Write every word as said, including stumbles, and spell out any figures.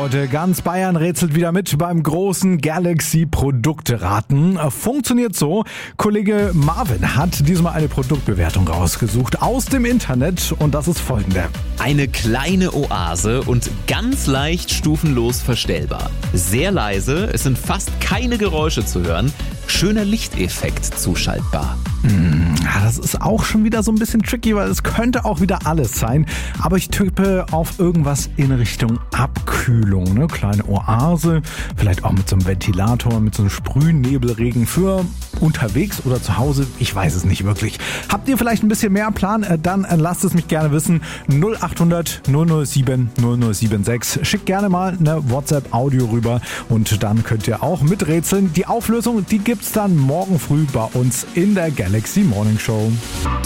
Leute, ganz Bayern rätselt wieder mit beim großen Galaxy-Produkteraten. Funktioniert so, Kollege Marvin hat diesmal eine Produktbewertung rausgesucht aus dem Internet und das ist folgende. Eine kleine Oase und ganz leicht stufenlos verstellbar. Sehr leise, es sind fast keine Geräusche zu hören. Schöner Lichteffekt zuschaltbar. Hm, ja, das ist auch schon wieder so ein bisschen tricky, weil es könnte auch wieder alles sein. Aber ich tippe auf irgendwas in Richtung Abkühlung. Ne? Kleine Oase, vielleicht auch mit so einem Ventilator, mit so einem Sprühnebelregen für unterwegs oder zu Hause. Ich weiß es nicht wirklich. Habt ihr vielleicht ein bisschen mehr Plan? Dann lasst es mich gerne wissen. null acht hundert null null sieben null null sieben sechs. Schickt gerne mal eine WhatsApp-Audio rüber und dann könnt ihr auch miträtseln. Die Auflösung, die gibt's dann morgen früh bei uns in der Galaxy Morning Show.